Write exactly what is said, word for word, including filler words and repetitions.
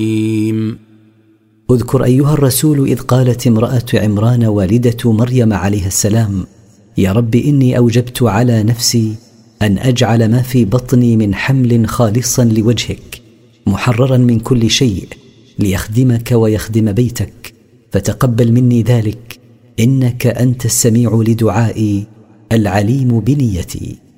اذكر أيها الرسول إذ قالت امرأة عمران والدة مريم عليها السلام: يا رب إني أوجبت على نفسي أن أجعل ما في بطني من حمل خالصا لوجهك محررا من كل شيء ليخدمك ويخدم بيتك، فتقبل مني ذلك إنك أنت السميع لدعائي العليم بنيتي.